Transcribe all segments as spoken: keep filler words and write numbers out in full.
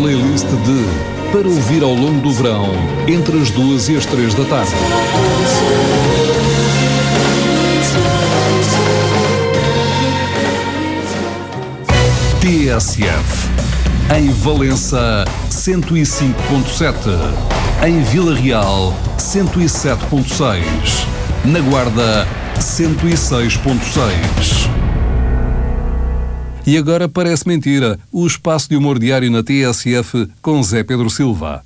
playlist de para ouvir ao longo do verão, entre as duas e as três da tarde. T S F. Em Valença, cento e cinco ponto sete. Em Vila Real, cento e sete ponto seis. Na Guarda, cento e seis ponto seis. E agora parece mentira, o espaço de humor diário na T S F com Zé Pedro Silva.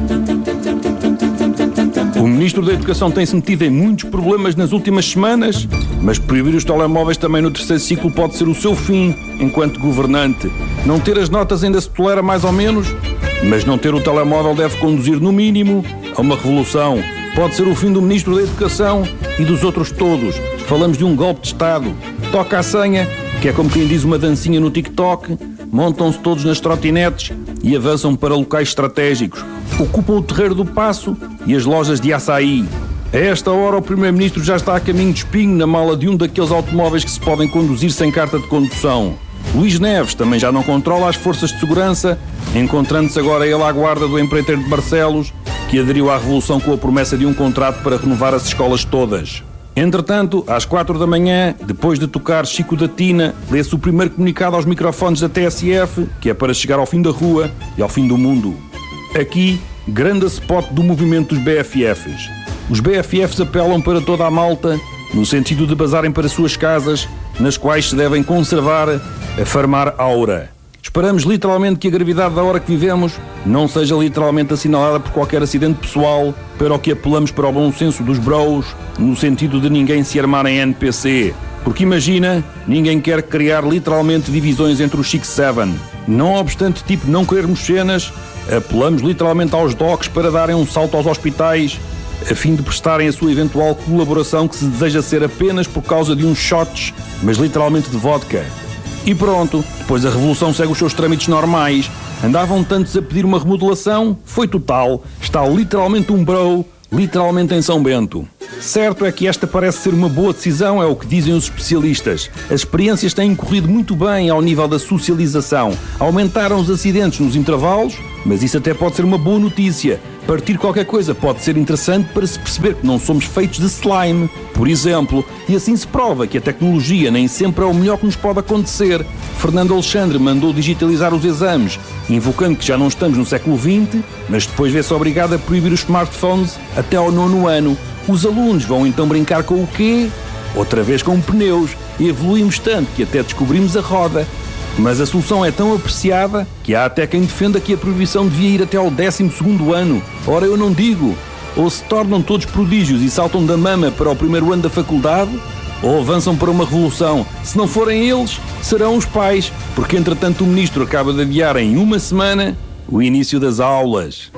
O Ministro da Educação tem-se metido em muitos problemas nas últimas semanas, mas proibir os telemóveis também no terceiro ciclo pode ser o seu fim enquanto governante. Não ter as notas ainda se tolera mais ou menos, mas não ter o telemóvel deve conduzir no mínimo a uma revolução. Pode ser o fim do Ministro da Educação e dos outros todos. Falamos de um golpe de Estado. Toca a senha, que é como quem diz uma dancinha no TikTok, montam-se todos nas trotinetes e avançam para locais estratégicos. Ocupam o terreiro do Paço e as lojas de açaí. A esta hora o Primeiro-Ministro já está a caminho de espinho na mala de um daqueles automóveis que se podem conduzir sem carta de condução. Luís Neves também já não controla as forças de segurança, encontrando-se agora ele à guarda do empreiteiro de Barcelos, que aderiu à revolução com a promessa de um contrato para renovar as escolas todas. Entretanto, às quatro da manhã, depois de tocar Chico da Tina, lê-se o primeiro comunicado aos microfones da T S F, que é para chegar ao fim da rua e ao fim do mundo. Aqui, grande spot do movimento dos B F Fs. Os B F Fs apelam para toda a malta, no sentido de bazarem para suas casas, nas quais se devem conservar a farmar aura. Esperamos literalmente que a gravidade da hora que vivemos não seja literalmente assinalada por qualquer acidente pessoal, para o que apelamos para o bom senso dos bros, no sentido de ninguém se armar em N P C. Porque imagina, ninguém quer criar literalmente divisões entre os Chic Seven. Não obstante tipo não querermos cenas, apelamos literalmente aos docs para darem um salto aos hospitais, a fim de prestarem a sua eventual colaboração que se deseja ser apenas por causa de uns shots, mas literalmente de vodka. E pronto, depois a revolução segue os seus trâmites normais. Andavam tantos a pedir uma remodelação, foi total, está literalmente um bro, literalmente em São Bento. Certo é que esta parece ser uma boa decisão, é o que dizem os especialistas. As experiências têm corrido muito bem ao nível da socialização. Aumentaram os acidentes nos intervalos, mas isso até pode ser uma boa notícia. Partir qualquer coisa pode ser interessante para se perceber que não somos feitos de slime, por exemplo, e assim se prova que a tecnologia nem sempre é o melhor que nos pode acontecer. Fernando Alexandre mandou digitalizar os exames, invocando que já não estamos no século vinte, mas depois vê-se obrigado a proibir os smartphones até ao nono ano. Os alunos vão então brincar com o quê? Outra vez com pneus, e evoluímos tanto que até descobrimos a roda. Mas a solução é tão apreciada que há até quem defenda que a proibição devia ir até ao décimo segundo ano. Ora, eu não digo. Ou se tornam todos prodígios e saltam da mama para o primeiro ano da faculdade, ou avançam para uma revolução. Se não forem eles, serão os pais, porque entretanto o ministro acaba de adiar em uma semana o início das aulas.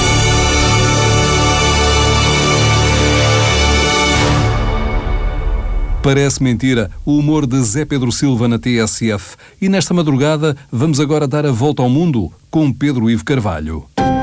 Parece mentira, o humor de Zé Pedro Silva na T S F. E nesta madrugada vamos agora dar a volta ao mundo com Pedro Ivo Carvalho.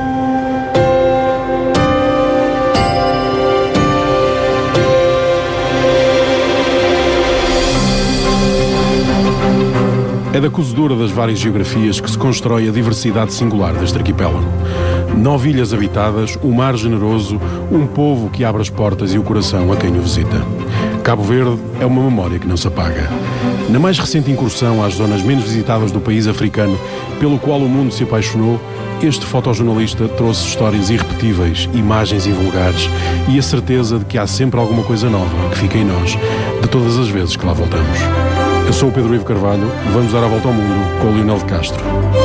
É da cozedura das várias geografias que se constrói a diversidade singular deste arquipélago. Nove ilhas habitadas, um mar generoso, um povo que abre as portas e o coração a quem o visita. Cabo Verde é uma memória que não se apaga. Na mais recente incursão às zonas menos visitadas do país africano, pelo qual o mundo se apaixonou, este fotojornalista trouxe histórias irrepetíveis, imagens invulgares e a certeza de que há sempre alguma coisa nova que fica em nós, de todas as vezes que lá voltamos. Eu sou o Pedro Ivo Carvalho, vamos dar a volta ao mundo com o Leonel de Castro.